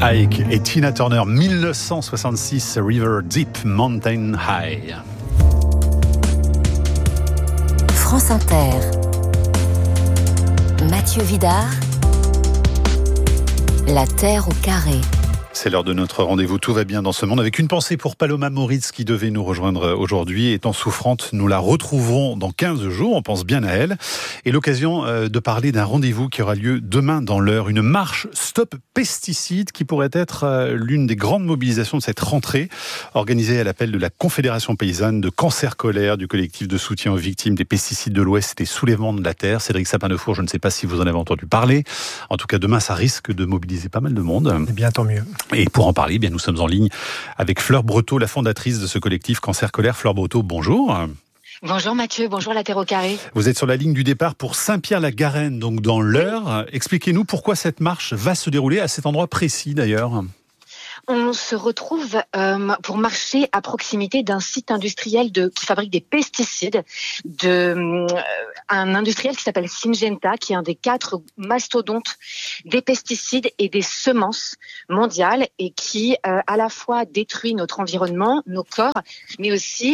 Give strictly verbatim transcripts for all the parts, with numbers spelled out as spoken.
Ike et Tina Turner, dix-neuf cent soixante-six, River Deep Mountain High. France Inter. Mathieu Vidard. La Terre au carré. C'est l'heure de notre rendez-vous. Tout va bien dans ce monde. Avec une pensée pour Paloma Moritz qui devait nous rejoindre aujourd'hui. Étant souffrante, nous la retrouverons dans quinze jours. On pense bien à elle. Et l'occasion de parler d'un rendez-vous qui aura lieu demain dans l'heure. Une marche Stop Pesticides qui pourrait être l'une des grandes mobilisations de cette rentrée, organisée à l'appel de la Confédération paysanne de Cancer Colère, du collectif de soutien aux victimes des pesticides de l'Ouest et des soulèvements de la terre. Cédric Sapin-Defour, je ne sais pas si vous en avez entendu parler. En tout cas, demain, ça risque de mobiliser pas mal de monde. Eh bien, tant mieux. Et pour en parler, eh bien, nous sommes en ligne avec Fleur Breteau, la fondatrice de ce collectif Cancer Colère. Fleur Breteau, bonjour. Bonjour Mathieu, bonjour la Terre au carré. Vous êtes sur la ligne du départ pour Saint-Pierre-la-Garenne, donc dans l'Eure. Expliquez-nous pourquoi cette marche va se dérouler à cet endroit précis d'ailleurs. On se retrouve euh, pour marcher à proximité d'un site industriel de, qui fabrique des pesticides, de, euh, un industriel qui s'appelle Syngenta, qui est un des quatre mastodontes des pesticides et des semences mondiales et qui euh, à la fois détruit notre environnement, nos corps, mais aussi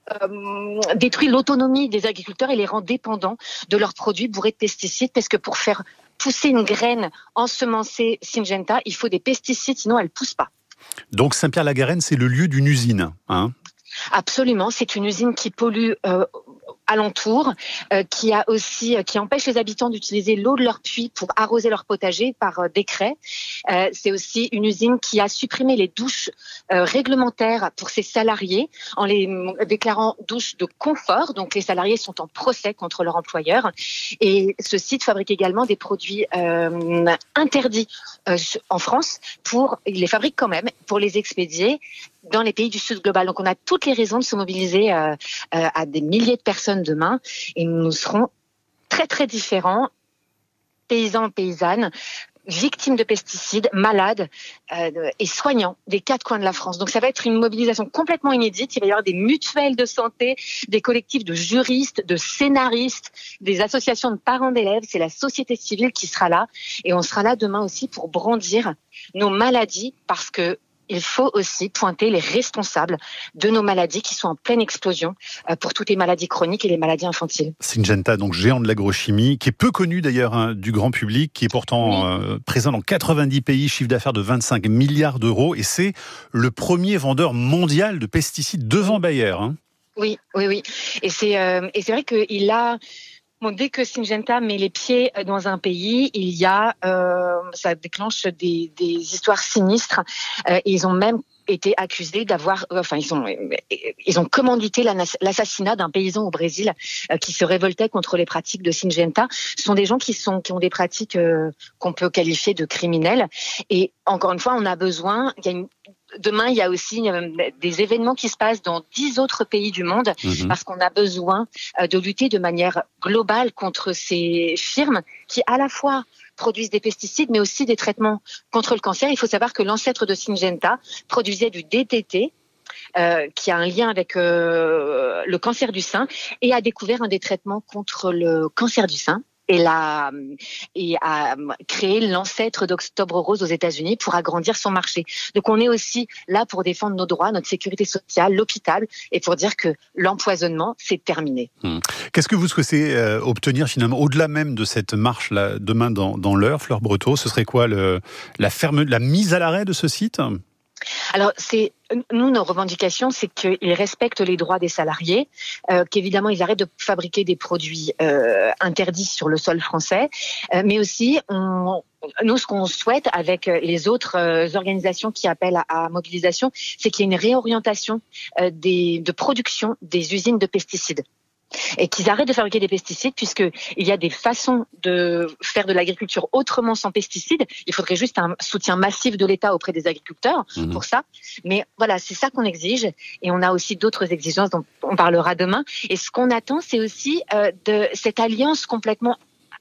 Euh, détruit l'autonomie des agriculteurs et les rend dépendants de leurs produits bourrés de pesticides, parce que pour faire pousser une graine ensemencée Syngenta, il faut des pesticides, sinon elle ne pousse pas. Donc Saint-Pierre-la-Garenne, c'est le lieu d'une usine, hein ? Absolument, c'est une usine qui pollue euh, alentour, euh, qui a aussi, euh, qui empêche les habitants d'utiliser l'eau de leur puits pour arroser leur potager par euh, décret. Euh, c'est aussi une usine qui a supprimé les douches euh, réglementaires pour ses salariés en les euh, déclarant douches de confort. Donc les salariés sont en procès contre leur employeur. Et ce site fabrique également des produits euh, interdits euh, en France. Pour, il les fabrique quand même pour les expédier dans les pays du Sud global. Donc on a toutes les raisons de se mobiliser euh, euh, à des milliers de personnes demain, et nous serons très très différents, paysans, paysannes, victimes de pesticides, malades euh, et soignants des quatre coins de la France. Donc ça va être une mobilisation complètement inédite. Il va y avoir des mutuelles de santé, des collectifs de juristes, de scénaristes, des associations de parents d'élèves. C'est la société civile qui sera là, et on sera là demain aussi pour brandir nos maladies, parce que il faut aussi pointer les responsables de nos maladies qui sont en pleine explosion pour toutes les maladies chroniques et les maladies infantiles. Syngenta, donc géant de l'agrochimie, qui est peu connu d'ailleurs hein, du grand public, qui est pourtant oui. euh, présent dans quatre-vingt-dix pays, chiffre d'affaires de vingt-cinq milliards d'euros, et c'est le premier vendeur mondial de pesticides devant Bayer. Hein. Oui, oui, oui. Et c'est, euh, et c'est vrai qu'il a... Bon, dès que Syngenta met les pieds dans un pays, il y a, euh, ça déclenche des, des histoires sinistres. Euh, ils ont même été accusés d'avoir, enfin, ils ont, ils ont commandité l'assassinat d'un paysan au Brésil euh, qui se révoltait contre les pratiques de Syngenta. Ce sont des gens qui sont, qui ont des pratiques euh, qu'on peut qualifier de criminelles. Et encore une fois, on a besoin. Il y a une Demain, il y a aussi des événements qui se passent dans dix autres pays du monde, mmh. parce qu'on a besoin de lutter de manière globale contre ces firmes qui, à la fois, produisent des pesticides, mais aussi des traitements contre le cancer. Il faut savoir que l'ancêtre de Syngenta produisait du D D T, Euh, qui a un lien avec euh, le cancer du sein, et a découvert un des traitements contre le cancer du sein. Et, la, et a créé l'ancêtre d'Octobre Rose aux États-Unis pour agrandir son marché. Donc on est aussi là pour défendre nos droits, notre sécurité sociale, l'hôpital, et pour dire que l'empoisonnement, c'est terminé. Hum. Qu'est-ce que vous souhaitez euh, obtenir finalement, au-delà même de cette marche-là, demain dans, dans l'Eure, Fleur Breteau? Ce serait quoi le, la, ferme, la mise à l'arrêt de ce site? Alors, c'est, nous, nos revendications, c'est qu'ils respectent les droits des salariés, euh, qu'évidemment, ils arrêtent de fabriquer des produits euh, interdits sur le sol français, euh, mais aussi, on, nous, ce qu'on souhaite avec les autres euh, organisations qui appellent à, à mobilisation, c'est qu'il y ait une réorientation euh, des, de production des usines de pesticides. Et qu'ils arrêtent de fabriquer des pesticides, puisqu'il y a des façons de faire de l'agriculture autrement sans pesticides. Il faudrait juste un soutien massif de l'État auprès des agriculteurs mmh. pour ça. Mais voilà, c'est ça qu'on exige. Et on a aussi d'autres exigences dont on parlera demain. Et ce qu'on attend, c'est aussi euh, de cette alliance complètement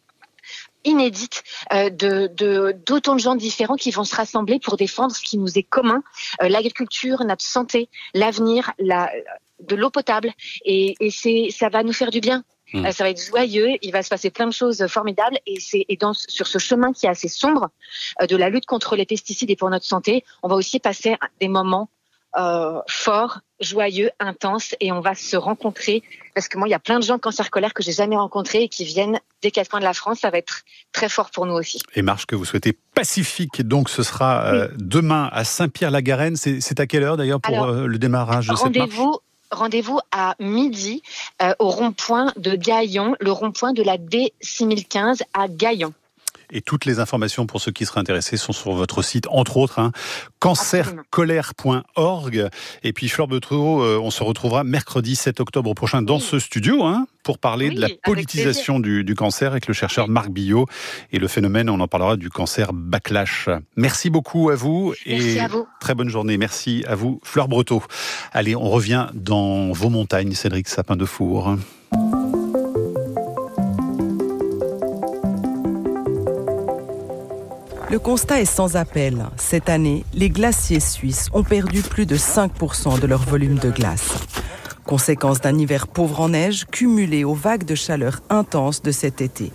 inédite euh, de, de, d'autant de gens différents qui vont se rassembler pour défendre ce qui nous est commun, euh, l'agriculture, notre santé, l'avenir, la, de l'eau potable. Et, et c'est, ça va nous faire du bien. Mmh. Euh, ça va être joyeux. Il va se passer plein de choses formidables. Et c'est et dans, sur ce chemin qui est assez sombre euh, de la lutte contre les pesticides et pour notre santé, on va aussi passer des moments euh, forts, joyeux, intenses. Et on va se rencontrer. Parce que moi, il y a plein de gens de cancer scolaire que j'ai jamais rencontrés et qui viennent des quatre coins de la France. Ça va être très fort pour nous aussi. Et marche que vous souhaitez pacifique. Donc, ce sera euh, oui. demain à Saint-Pierre-la-Garenne. C'est, c'est à quelle heure d'ailleurs pour Alors, euh, le démarrage de cette marche ? Rendez-vous. Rendez-vous à midi euh, au rond-point de Gaillon, le rond-point de la D six mille quinze à Gaillon. Et toutes les informations pour ceux qui seraient intéressés sont sur votre site, entre autres, hein, cancer colère point org. Et puis Flore Berthaud, euh, on se retrouvera mercredi sept octobre prochain dans oui. ce studio hein, pour parler oui, de la politisation du, du cancer avec le chercheur oui. Marc Billot et le phénomène, on en parlera, du cancer backlash. Merci beaucoup à vous. Merci et à vous. Très bonne journée. Merci à vous, Flore Berthaud. Allez, on revient dans vos montagnes, Cédric Sapin-Defour. Le constat est sans appel. Cette année, les glaciers suisses ont perdu plus de cinq pour cent de leur volume de glace. Conséquence d'un hiver pauvre en neige, cumulé aux vagues de chaleur intenses de cet été.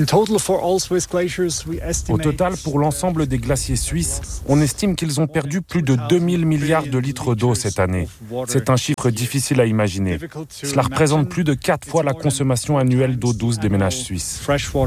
Au total, pour l'ensemble des glaciers suisses, on estime qu'ils ont perdu plus de deux mille milliards de litres d'eau cette année. C'est un chiffre difficile à imaginer. Cela représente plus de quatre fois la consommation annuelle d'eau douce des ménages suisses.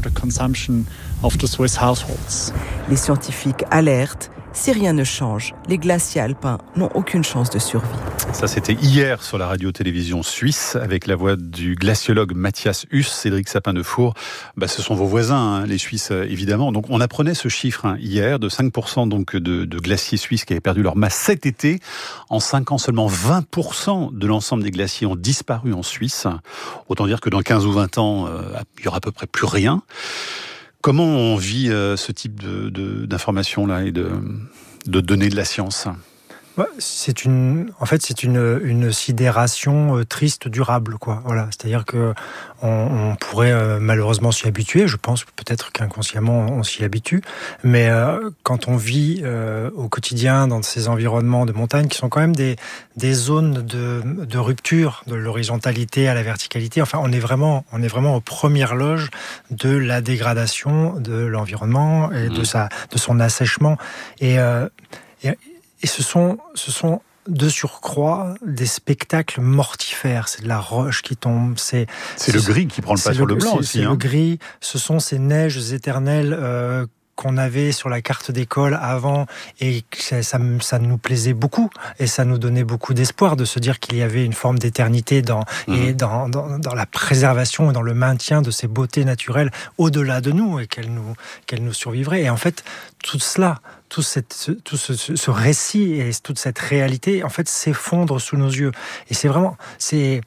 Les scientifiques alertent. Si rien ne change, les glaciers alpins n'ont aucune chance de survie. Ça, c'était hier sur la radio-télévision suisse, avec la voix du glaciologue Mathias Huss, Cédric Sapin-Defour. Bah, ce sont vos voisins, hein, les Suisses, évidemment. Donc, on apprenait ce chiffre hein, hier, de cinq pour cent donc, de, de glaciers suisses qui avaient perdu leur masse cet été. En cinq ans, seulement vingt pour cent de l'ensemble des glaciers ont disparu en Suisse. Autant dire que dans quinze ou vingt ans, euh, il y aura à peu près plus rien. Comment on vit euh, ce type de, de, d'informations là et de, de données de la science ? C'est une, en fait, c'est une, une sidération triste, durable, quoi. Voilà, c'est-à-dire que on, on pourrait euh, malheureusement s'y habituer. Je pense peut-être qu'inconsciemment on s'y habitue, mais euh, quand on vit euh, au quotidien dans ces environnements de montagne qui sont quand même des des zones de, de rupture de l'horizontalité à la verticalité. Enfin, on est vraiment, on est vraiment aux premières loges de la dégradation de l'environnement et mmh. de sa, de son assèchement. Et, euh, et Et ce sont, ce sont de surcroît des spectacles mortifères. C'est de la roche qui tombe. C'est, c'est, c'est le gris qui prend le pas sur le, le blanc c'est, aussi. C'est hein. le gris. Ce sont ces neiges éternelles euh, qu'on avait sur la carte d'école avant et ça, ça, ça nous plaisait beaucoup et ça nous donnait beaucoup d'espoir de se dire qu'il y avait une forme d'éternité dans, mmh. et dans, dans, dans la préservation et dans le maintien de ces beautés naturelles au-delà de nous et qu'elles nous, qu'elles nous survivraient. Et en fait, tout cela, tout, cette, tout ce, ce récit et toute cette réalité, en fait, s'effondre sous nos yeux. Et c'est vraiment... c'est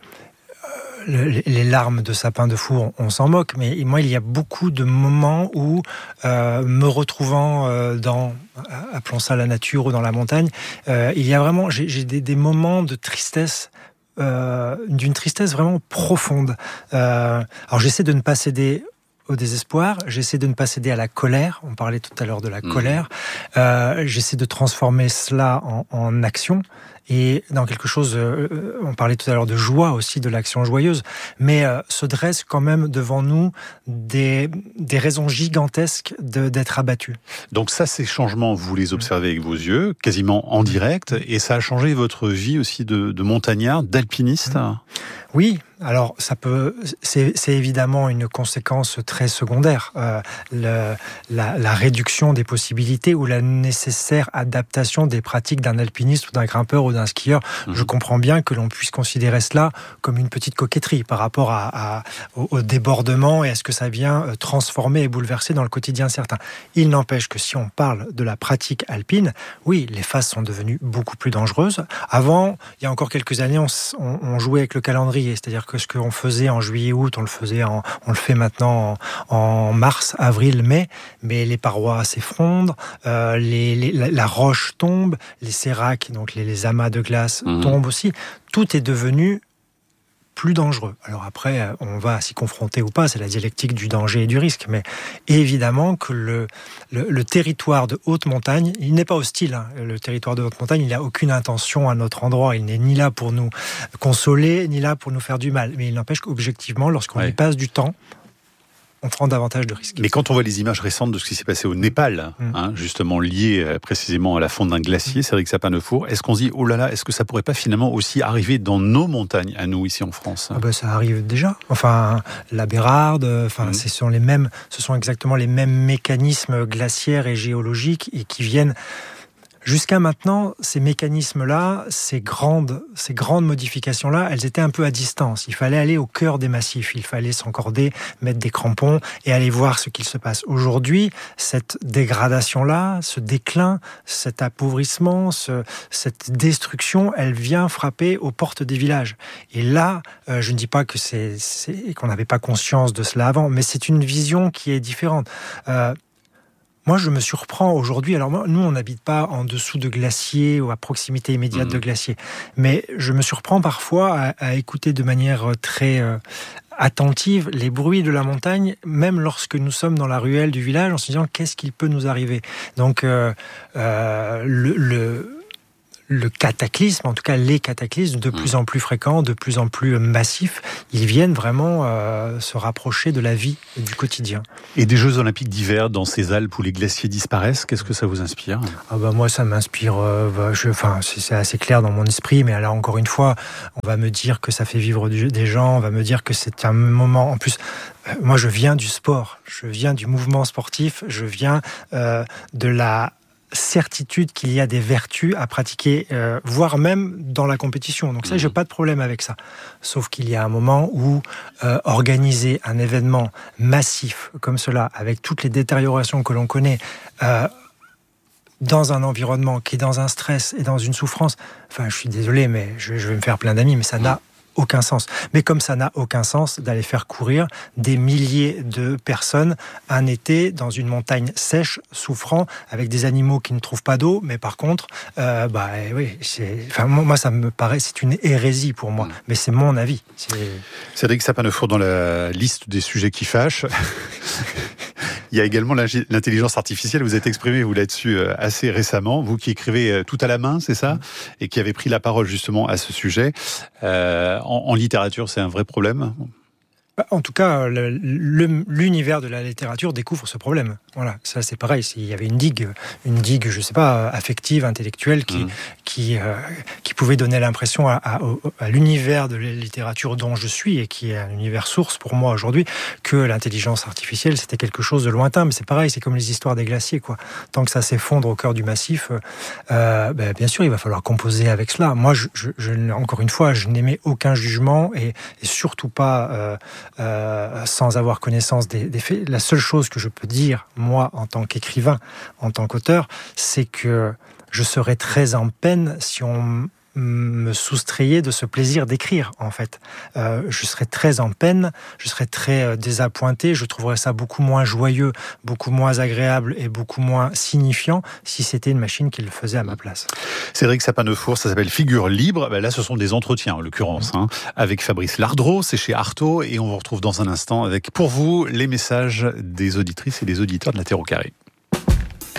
les larmes de Sapin-Defour, on s'en moque, mais moi, il y a beaucoup de moments où, euh, me retrouvant euh, dans, appelons ça la nature ou dans la montagne, euh, il y a vraiment, j'ai, j'ai des, des moments de tristesse, euh, d'une tristesse vraiment profonde. Euh, alors, j'essaie de ne pas céder au désespoir, j'essaie de ne pas céder à la colère, on parlait tout à l'heure de la mmh. colère, euh, j'essaie de transformer cela en, en action, et dans quelque chose, euh, on parlait tout à l'heure de joie aussi, de l'action joyeuse, mais euh, se dressent quand même devant nous des, des raisons gigantesques de, d'être abattus. Donc ça, ces changements, vous les observez avec vos yeux, quasiment en direct, et ça a changé votre vie aussi de, de montagnard, d'alpiniste ? Oui, alors ça peut, c'est, c'est évidemment une conséquence très secondaire, euh, le, la, la réduction des possibilités ou la nécessaire adaptation des pratiques d'un alpiniste ou d'un grimpeur ou d'un skieur. Mmh. Je comprends bien que l'on puisse considérer cela comme une petite coquetterie par rapport à, à, au, au débordement et à ce que ça vient transformer et bouleverser dans le quotidien certain. Il n'empêche que si on parle de la pratique alpine, oui, les phases sont devenues beaucoup plus dangereuses. Avant, il y a encore quelques années, on, on, on jouait avec le calendrier, c'est-à-dire que ce qu'on faisait en juillet-août, on le faisait en, on le fait maintenant en, en mars, avril, mai, mais les parois s'effondrent, euh, les, les, la, la roche tombe, les séracs, donc les, les amas de glace mmh. tombent aussi. Tout est devenu plus dangereux. Alors après, on va s'y confronter ou pas, c'est la dialectique du danger et du risque, mais évidemment que le, le, le territoire de haute montagne, il n'est pas hostile, hein. Le territoire de haute montagne, il n'a aucune intention à notre endroit, il n'est ni là pour nous consoler, ni là pour nous faire du mal, mais il n'empêche qu'objectivement, lorsqu'on ouais. y passe du temps, on prend davantage de risques. Mais quand on voit les images récentes de ce qui s'est passé au Népal, mmh. hein, justement lié euh, précisément à la fonte d'un glacier, Cédric Sapin-Defour, est-ce qu'on se dit, oh là là, est-ce que ça pourrait pas finalement aussi arriver dans nos montagnes, à nous, ici en France ? Ah ben, ça arrive déjà. Enfin, la Bérarde, enfin, mmh. ce sont les mêmes, ce sont exactement les mêmes mécanismes glaciaires et géologiques et qui viennent... Jusqu'à maintenant, ces mécanismes-là, ces grandes, ces grandes modifications-là, elles étaient un peu à distance. Il fallait aller au cœur des massifs, il fallait s'encorder, mettre des crampons et aller voir ce qu'il se passe. Aujourd'hui, cette dégradation-là, ce déclin, cet appauvrissement, ce, cette destruction, elle vient frapper aux portes des villages. Et là, euh, je ne dis pas que c'est, c'est qu'on n'avait pas conscience de cela avant, mais c'est une vision qui est différente. Euh, Moi, je me surprends aujourd'hui. Alors, moi, nous, on n'habite pas en dessous de glaciers ou à proximité immédiate mmh. de glaciers. Mais je me surprends parfois à, à écouter de manière très euh, attentive les bruits de la montagne, même lorsque nous sommes dans la ruelle du village, en se disant qu'est-ce qu'il peut nous arriver. Donc, euh, euh, le, le le cataclysme, en tout cas les cataclysmes, de plus en plus fréquents, de plus en plus massifs, ils viennent vraiment euh, se rapprocher de la vie et du quotidien. Et des Jeux Olympiques d'hiver dans ces Alpes où les glaciers disparaissent, qu'est-ce que ça vous inspire ? Ah bah moi, ça m'inspire. Euh, bah, je, enfin, c'est, c'est assez clair dans mon esprit, mais là encore une fois, on va me dire que ça fait vivre du, des gens, on va me dire que c'est un moment. En plus, euh, moi, je viens du sport, je viens du mouvement sportif, je viens euh, de la certitude qu'il y a des vertus à pratiquer, euh, voire même dans la compétition. Donc ça, mmh. j'ai pas de problème avec ça. Sauf qu'il y a un moment où euh, organiser un événement massif comme cela, avec toutes les détériorations que l'on connaît, euh, dans un environnement qui est dans un stress et dans une souffrance, enfin, je suis désolé, mais je, je vais me faire plein d'amis, mais ça n'a aucun sens. Mais comme ça n'a aucun sens d'aller faire courir des milliers de personnes un été dans une montagne sèche, souffrant, avec des animaux qui ne trouvent pas d'eau, mais par contre, euh, bah oui, c'est, enfin moi ça me paraît, c'est une hérésie pour moi, mmh. mais c'est mon avis. C'est... Cédric Sapin-Defour, dans la liste des sujets qui fâchent, il y a également l'intelligence artificielle. Vous êtes exprimé, vous là-dessus, assez récemment. Vous qui écrivez tout à la main, c'est ça ? Et qui avez pris la parole justement à ce sujet. Euh, en, en littérature, c'est un vrai problème ? En tout cas, le, le, l'univers de la littérature découvre ce problème. Voilà, ça c'est pareil. S'il y avait une digue, une digue, je sais pas, affective, intellectuelle, qui, mmh. qui, euh, qui pouvait donner l'impression à, à, à l'univers de la littérature dont je suis et qui est un univers source pour moi aujourd'hui, que l'intelligence artificielle c'était quelque chose de lointain. Mais c'est pareil, c'est comme les histoires des glaciers, quoi. Tant que ça s'effondre au cœur du massif, euh, ben, bien sûr, il va falloir composer avec cela. Moi, je, je, je, encore une fois, je n'émets aucun jugement et, et surtout pas. Euh, Euh, sans avoir connaissance des, des faits. La seule chose que je peux dire, moi, en tant qu'écrivain, en tant qu'auteur, c'est que je serais très en peine si on me soustrayait de ce plaisir d'écrire, en fait. Euh, je serais très en peine, je serais très euh, désappointé, je trouverais ça beaucoup moins joyeux, beaucoup moins agréable et beaucoup moins signifiant si c'était une machine qui le faisait à ma place. Cédric Sapin-Defour, ça s'appelle Figure libre. Ben là, ce sont des entretiens, en l'occurrence, mmh. hein, avec Fabrice Lardreau, c'est chez Artaud, et on vous retrouve dans un instant avec, pour vous, les messages des auditrices et des auditeurs de la Terre au Carré.